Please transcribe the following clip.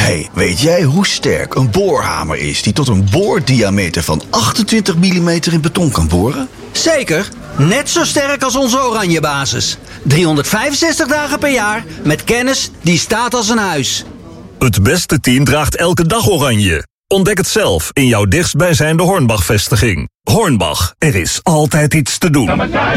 Hey, weet jij hoe sterk een boorhamer is die tot een boordiameter van 28 mm in beton kan boren? Zeker, net zo sterk als onze Oranje basis. 365 dagen per jaar met kennis die staat als een huis. Het beste team draagt elke dag oranje. Ontdek het zelf in jouw dichtstbijzijnde Hornbach-vestiging. Hornbach, er is altijd iets te doen.